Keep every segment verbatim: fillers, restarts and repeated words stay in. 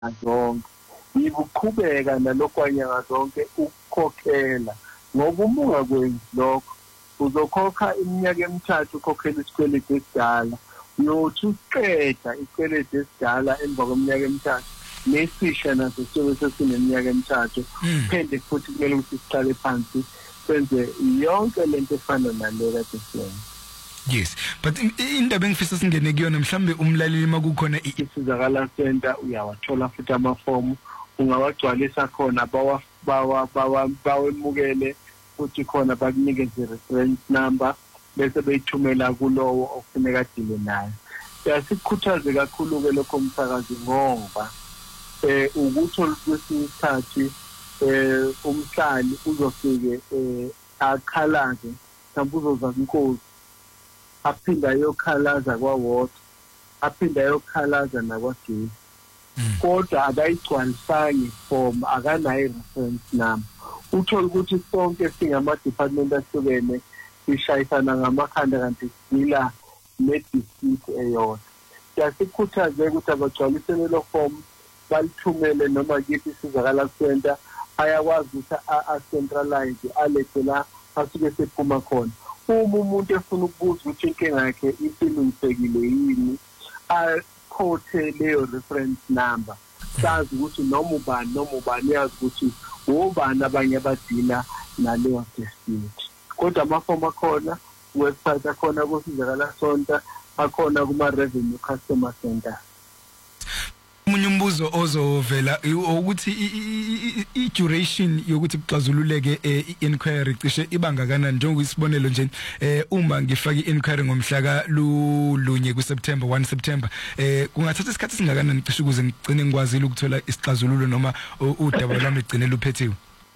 zonke yibuqhubeka nalokho nyanga zonke ukukhokhela ngoba uma ungakwenzi lokho uzokhokha iminyaka emithathu ukhokhela isikweletu esidala uyothi uqeda isikweletu esidala emva kweminyaka emithathu nesisha naso siyobe sesineminyaka emithathu phinde futhi kumele ukuthi siqale phansi senze yonke lento efana nale kade siyenza. Yes, but indaba engifisa singene kuyona mhlambe umlaleli makukhona isizakala center uyawathola futhi amafomu ungawagcwalisa khona bawa bawa bawemukele futhi khona bakunikeze reference number bese beyithumela kulowo ofuneka dile naye. Siyasikhuthaze kakhulu ke lokho umsakazi ngoba eh ukuthi olwesinye isikhathi eh umhlali uzofike eh akhalaze mhlawumbe uzoza inkosi aphinda ayokhalaza kwaWater aphinda ayokhalaza nakwaGesi kodwa akayigcwalisanga iform akanayo reference number uthola ukuthi sonke singama department ahlukene sishayisana ngamakhanda kanti sila ne-dispute eyodwa. Siyasikhuthaze ukuthi abagcwalise lo form balithumele noma kithi isizakala center ayakwazi ukuthi a-centralize alethe la asuke sephuma khona. Uma umuntu efuna ukubuza ukuthi inkinga yakhe isilungisekile yini akhothe leyo reference number sazi ukuthi noma ubani noma ubani yazi ukuthi ubani abanye abadila naleyo dispute. Kodwa amafomu akhona website akhona kusizakala sonta akhona kuma revenue customer center. Umunye umbuzo ozovela ukuthi i-duration yokuthi kuxazululeke i-inquiry cishe ibanga kanani njengokuyisibonelo nje eh uma ngifaka i-inquiry ngomhla ka lunye ku September first September eh kungathatha isikhathi singakanani cishe ukuze ngigcine ngikwazile ukuthola isixazululo noma udaba lwami ligcine luphethiwe?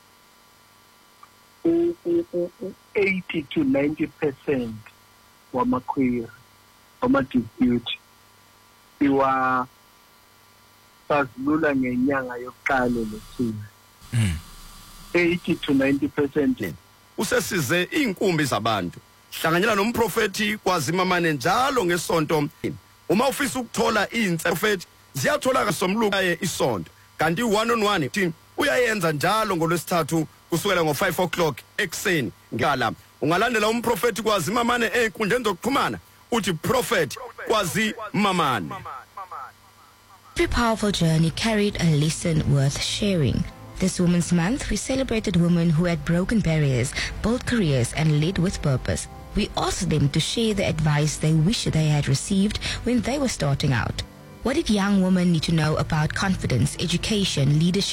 eighty to ninety percent wama-query wama-dispute iwa sazilula ngenyanga yokuqala lesine. eighty to ninety percent usesize inkumbi zabantu hlanganyela nomprofeti kwaZimamane njalo ngesonto uma ufisa ukuthola insefethi ziyathola kasomlukaye isonto kanti one on one uyayenza njalo ngolwesithathu kusukela ngo five o'clock ekseni ngala ungalandela umprofeti kwaZimamane enkundleni zokuxhumana uthi prophet kwaZimamane. Every powerful journey carried a lesson worth sharing. This Women's Month, we celebrated women who had broken barriers, built careers, and led with purpose. We asked them to share the advice they wish they had received when they were starting out. What did young women need to know about confidence, education, leadership,